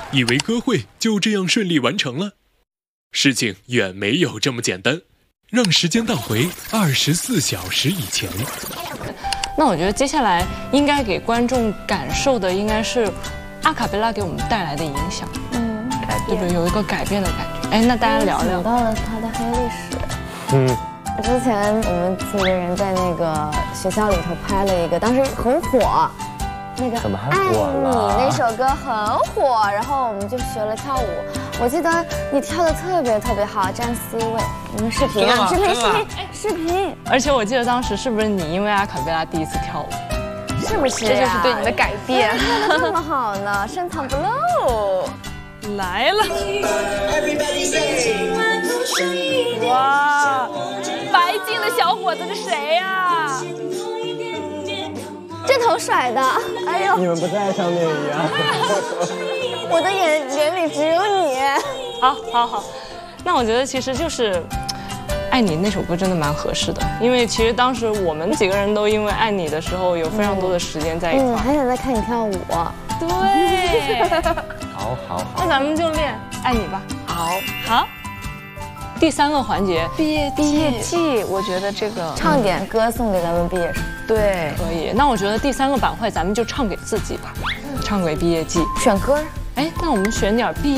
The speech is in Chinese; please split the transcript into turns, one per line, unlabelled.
以为歌会就这样顺利完成了。事情远没有这么简单，让时间倒回24小时以前。
那我觉得接下来应该给观众感受的应该是阿卡贝拉给我们带来的影响，对不对？有一个改变的感觉。哎，那大家聊聊。
想到了它的黑历史。之前我们几个人在那个学校里头拍了一个，当时很火，那个
怎么还
爱
火了
你那首歌很火，然后我们就学了跳舞。我记得你跳的特别好，站 C 位。我们视频啊，视频。
而且我记得当时是不是你因为阿卡贝拉第一次跳舞？
是不是呀？
这就是对你的改变。
跳的这么好呢，深藏不露。
来了！哇，白净的小伙子是谁呀？
这头甩的，哎呦！
你们不在上面一样。
我的眼里只有你。
好，那我觉得其实就是《爱你》那首歌真的蛮合适的，因为其实当时我们几个人都因为爱你的时候有非常多的时间在一块儿。
还想再看你跳舞。
对。
好。
那咱们就练《爱你》吧。好。第3个环节，
毕业季，我觉得这个
唱点歌送给咱们毕业生。
对，
可以。那我觉得第3个板块咱们就唱给自己吧，唱给毕业季。
选歌。
哎，那我们选点毕业。